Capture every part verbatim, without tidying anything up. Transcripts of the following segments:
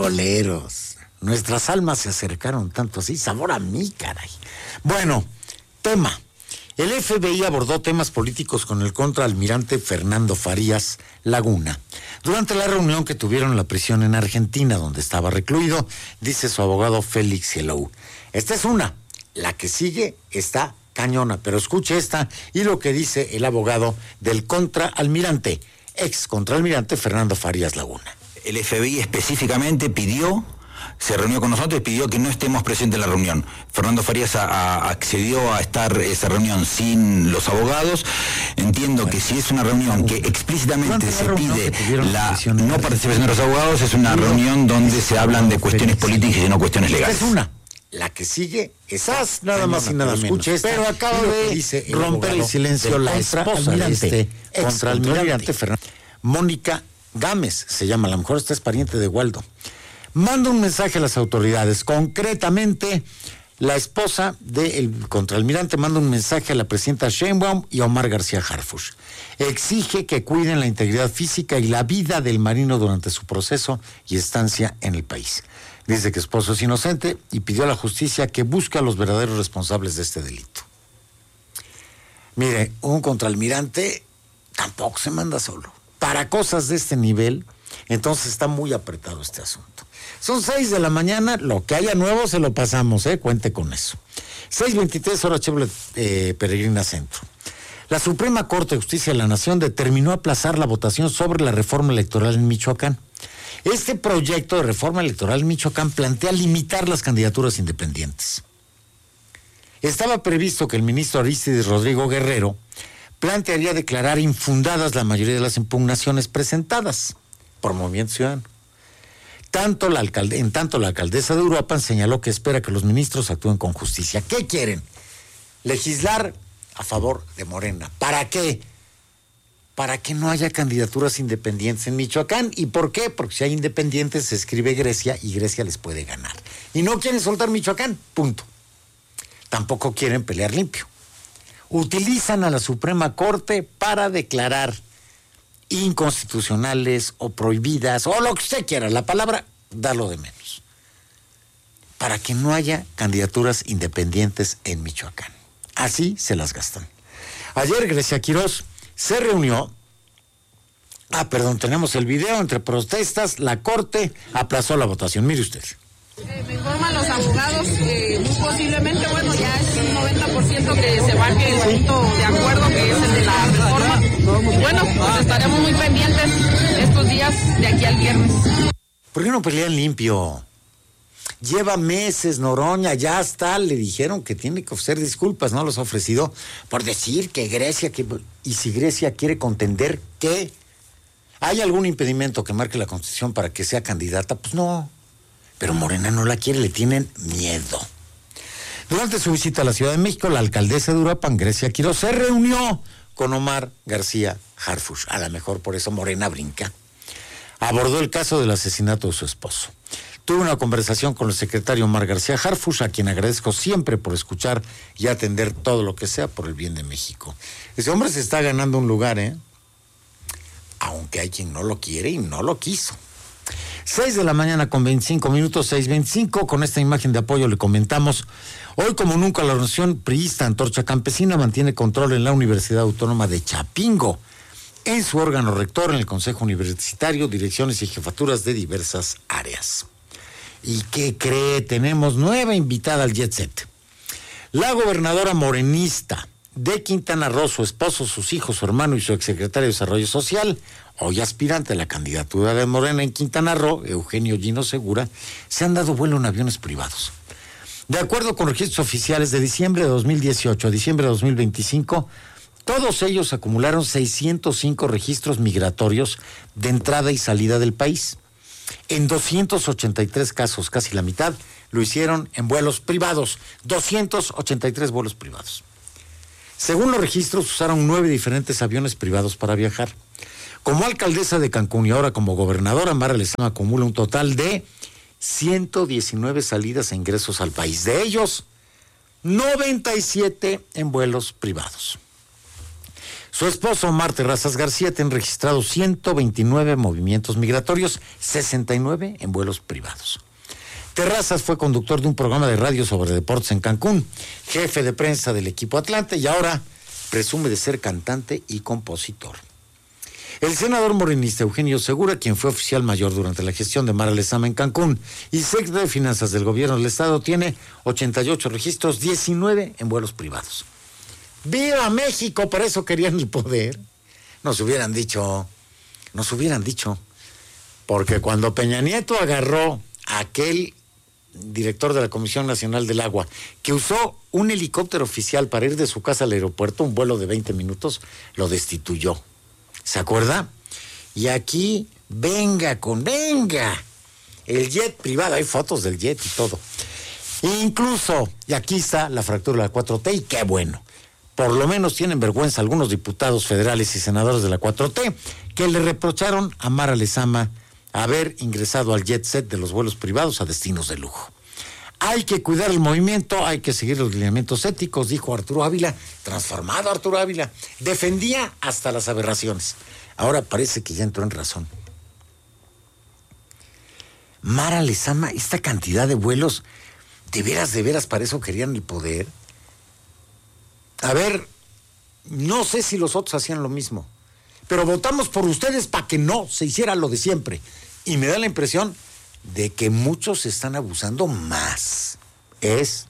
frijoleros. Nuestras almas se acercaron tanto así, sabor a mí, caray. Bueno, tema. El F B I abordó temas políticos con el contraalmirante Fernando Farías Laguna durante la reunión que tuvieron en la prisión en Argentina, donde estaba recluido, dice su abogado Félix Helou. Esta es una, la que sigue está cañona, pero escuche esta y lo que dice el abogado del contraalmirante, ex contraalmirante Fernando Farías Laguna. El F B I específicamente pidió, se reunió con nosotros y pidió que no estemos presentes en la reunión. Fernando Farías a, a, accedió a estar esa reunión sin los abogados. Entiendo que si es una reunión que explícitamente se pide la no participación de los abogados, es una reunión donde se hablan de cuestiones políticas y no cuestiones legales. Es una. La que sigue, esas nada más y nada menos. Escuche esta, pero acaba de dice el romper el silencio la esposa de este contraalmirante Fernando. Mónica Gámez se llama, a lo mejor esta es pariente de Waldo. Manda un mensaje a las autoridades, concretamente la esposa del contraalmirante manda un mensaje a la presidenta Sheinbaum y a Omar García Harfuch. Exige que cuiden la integridad física y la vida del marino durante su proceso y estancia en el país. Dice que esposo es inocente y pidió a la justicia que busque a los verdaderos responsables de este delito. Mire, un contraalmirante tampoco se manda solo. Para cosas de este nivel, entonces está muy apretado este asunto. Son seis de la mañana, lo que haya nuevo se lo pasamos, ¿eh? Cuente con eso. seis veintitrés, hora Chevrolet eh, Peregrina Centro. La Suprema Corte de Justicia de la Nación determinó aplazar la votación sobre la reforma electoral en Michoacán. Este proyecto de reforma electoral en Michoacán plantea limitar las candidaturas independientes. Estaba previsto que el ministro Arístides Rodrigo Guerrero plantearía declarar infundadas la mayoría de las impugnaciones presentadas por Movimiento Ciudadano. Tanto la alcalde, en tanto la alcaldesa de Uruapan señaló que espera que los ministros actúen con justicia. ¿Qué quieren? Legislar a favor de Morena. ¿Para qué? Para que no haya candidaturas independientes en Michoacán. ¿Y por qué? Porque si hay independientes se escribe Grecia y Grecia les puede ganar. Y no quieren soltar Michoacán, punto. Tampoco quieren pelear limpio. Utilizan a la Suprema Corte para declarar inconstitucionales o prohibidas, o lo que usted quiera, la palabra, darlo de menos. Para que no haya candidaturas independientes en Michoacán. Así se las gastan. Ayer Grecia Quirós se reunió, ah, perdón, tenemos el video, entre protestas, la Corte aplazó la votación. Mire usted. Eh, me informan los abogados que muy posiblemente, bueno, ya es un noventa por ciento que se baje el punto de acuerdo que es el de la reforma. Y bueno, pues estaremos muy pendientes estos días de aquí al viernes. ¿Por qué no pelean limpio? Lleva meses Noroña, ya está, le dijeron que tiene que ofrecer disculpas, ¿no? Los ha ofrecido por decir que Grecia, que... y si Grecia quiere contender, ¿qué? ¿Hay algún impedimento que marque la Constitución para que sea candidata? Pues no. Pero Morena no la quiere, le tienen miedo. Durante su visita a la Ciudad de México, la alcaldesa de Uruapan, Grecia Quirós, se reunió con Omar García Harfuch. A lo mejor por eso Morena brinca. Abordó el caso del asesinato de su esposo. Tuve una conversación con el secretario Omar García Harfuch, a quien agradezco siempre por escuchar y atender todo lo que sea por el bien de México. Ese hombre se está ganando un lugar, ¿eh? Aunque hay quien no lo quiere y no lo quiso. seis de la mañana con veinticinco minutos, seis veinticinco, con esta imagen de apoyo le comentamos. Hoy como nunca la organización priista Antorcha Campesina mantiene control en la Universidad Autónoma de Chapingo, en su órgano rector, en el Consejo Universitario, direcciones y jefaturas de diversas áreas. ¿Y qué cree? Tenemos nueva invitada al Jet Set. La gobernadora morenista de Quintana Roo, su esposo, sus hijos, su hermano y su exsecretario de Desarrollo Social, hoy aspirante a la candidatura de Morena en Quintana Roo, Eugenio Gino Segura, se han dado vuelo en aviones privados. De acuerdo con registros oficiales de diciembre de dos mil dieciocho a diciembre de dos mil veinticinco, todos ellos acumularon seiscientos cinco registros migratorios de entrada y salida del país. En doscientos ochenta y tres casos, casi la mitad, lo hicieron en vuelos privados, doscientos ochenta y tres vuelos privados. Según los registros, usaron nueve diferentes aviones privados para viajar. Como alcaldesa de Cancún y ahora como gobernadora, Mara Lezama acumula un total de ciento diecinueve salidas e ingresos al país. De ellos, noventa y siete en vuelos privados. Su esposo, Omar Terrazas García, tiene registrados ciento veintinueve movimientos migratorios, sesenta y nueve en vuelos privados. Terrazas fue conductor de un programa de radio sobre deportes en Cancún, jefe de prensa del equipo Atlante y ahora presume de ser cantante y compositor. El senador morenista Eugenio Segura, quien fue oficial mayor durante la gestión de Mara Lezama en Cancún y secretario de Finanzas del Gobierno del Estado, tiene ochenta y ocho registros, diecinueve en vuelos privados. ¡Viva México! Para eso querían el poder. Nos hubieran dicho, nos hubieran dicho, porque cuando Peña Nieto agarró a aquel director de la Comisión Nacional del Agua, que usó un helicóptero oficial para ir de su casa al aeropuerto, un vuelo de veinte minutos, lo destituyó. ¿Se acuerda? Y aquí, venga con, venga, el jet privado, hay fotos del jet y todo. Incluso, y aquí está la fractura de la cuatro T, y qué bueno, por lo menos tienen vergüenza algunos diputados federales y senadores de la cuatro T, que le reprocharon a Mara Lezama haber ingresado al jet set de los vuelos privados a destinos de lujo. Hay que cuidar el movimiento, hay que seguir los lineamientos éticos, dijo Arturo Ávila, transformado Arturo Ávila. Defendía hasta las aberraciones. Ahora parece que ya entró en razón. Mara Lezama, esta cantidad de vuelos, de veras, de veras, para eso querían el poder. A ver, no sé si los otros hacían lo mismo, pero votamos por ustedes para que no se hiciera lo de siempre. Y me da la impresión de que muchos están abusando más. Es...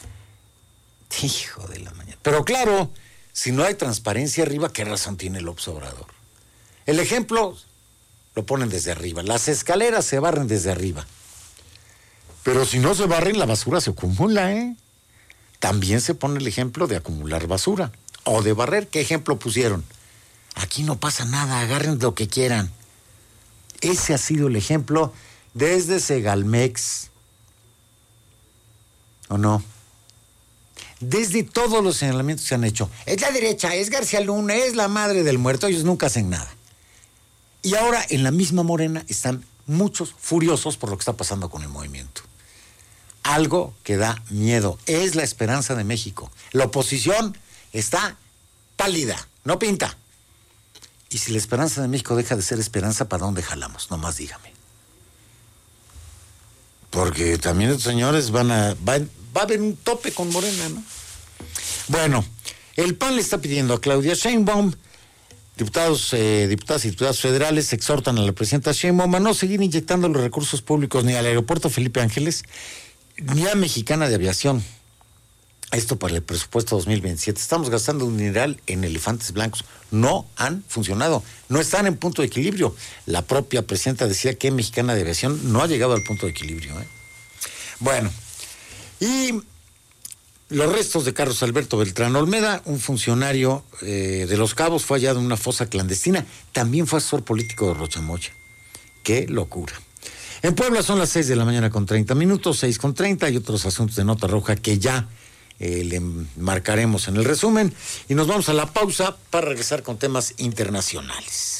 hijo de la mañana. Pero claro, si no hay transparencia arriba, ¿qué razón tiene López Obrador? El ejemplo lo ponen desde arriba. Las escaleras se barren desde arriba. Pero si no se barren, la basura se acumula, ¿eh? También se pone el ejemplo de acumular basura. O de barrer. ¿Qué ejemplo pusieron? Aquí no pasa nada, agarren lo que quieran. Ese ha sido el ejemplo desde Segalmex, ¿o no? Desde todos los señalamientos que se han hecho. Es la derecha, es García Luna, es la madre del muerto, ellos nunca hacen nada. Y ahora en la misma Morena están muchos furiosos por lo que está pasando con el movimiento. Algo que da miedo, es la esperanza de México. La oposición está pálida, no pinta. Y si la esperanza de México deja de ser esperanza, ¿para dónde jalamos? Nomás dígame. Porque también estos señores van a... Va, va a haber un tope con Morena, ¿no? Bueno, el P A N le está pidiendo a Claudia Sheinbaum, diputados, eh, diputadas y diputados federales exhortan a la presidenta Sheinbaum a no seguir inyectando los recursos públicos ni al aeropuerto Felipe Ángeles, ni a Mexicana de Aviación. Esto para el presupuesto dos mil veintisiete. Estamos gastando un dineral en elefantes blancos. No han funcionado. No están en punto de equilibrio. La propia presidenta decía que Mexicana de Aviación no ha llegado al punto de equilibrio, ¿eh? Bueno, y los restos de Carlos Alberto Beltrán Olmeda, un funcionario eh, de Los Cabos, fue hallado en una fosa clandestina. También fue asesor político de Rocha Moya. ¡Qué locura! En Puebla son las seis de la mañana con treinta minutos, seis con treinta, y otros asuntos de nota roja que ya Eh, le marcaremos en el resumen y nos vamos a la pausa para regresar con temas internacionales.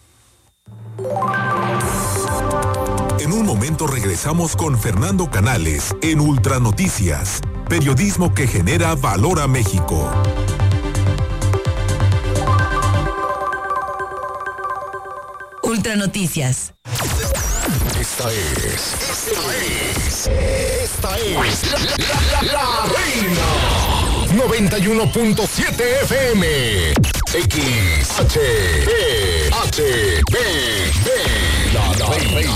En un momento regresamos con Fernando Canales en Ultranoticias, periodismo que genera valor a México. Ultranoticias. Esta es, esta es, esta es la, la, la, la Reina noventa y uno punto siete F M X H B H B B La, la Reina